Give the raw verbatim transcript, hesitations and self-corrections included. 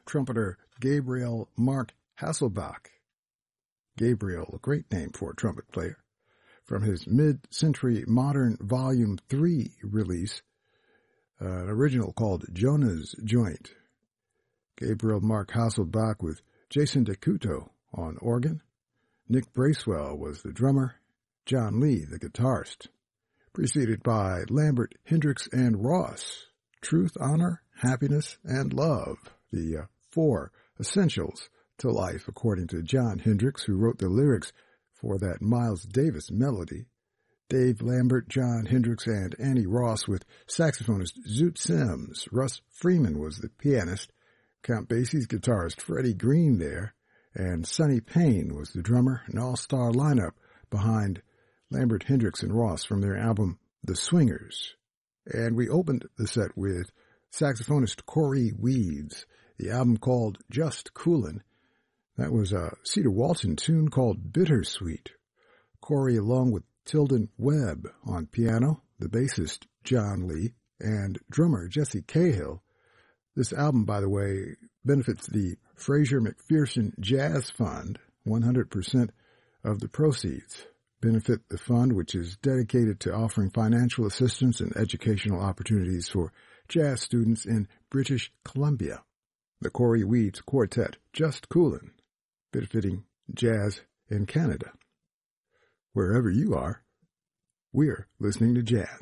trumpeter Gabriel Mark Hasselbach. Gabriel, a great name for a trumpet player. From his mid-century modern Volume three release, uh, an original called Jonah's Joint. Gabriel Mark Hasselbach with Jason DeCuto on organ. Nick Bracewell was the drummer, John Lee the guitarist. Preceded by Lambert, Hendricks, and Ross. Truth, honor, happiness, and love. The uh, four essentials to life, according to John Hendricks, who wrote the lyrics for that Miles Davis melody. Dave Lambert, John Hendricks, and Annie Ross with saxophonist Zoot Sims. Russ Freeman was the pianist. Count Basie's guitarist Freddie Green there. And Sonny Payne was the drummer, an all-star lineup behind Lambert, Hendricks, and Ross from their album The Swingers. And we opened the set with saxophonist Corey Weeds, the album called Just Coolin'. That was a Cedar Walton tune called Bittersweet. Corey along with Tilden Webb on piano, the bassist John Lee, and drummer Jesse Cahill. This album, by the way, benefits the Fraser McPherson Jazz Fund. one hundred percent of the proceeds benefit the fund, which is dedicated to offering financial assistance and educational opportunities for jazz students in British Columbia. The Corey Weeds Quartet, Just Coolin', benefiting jazz in Canada. Wherever you are, we're listening to jazz.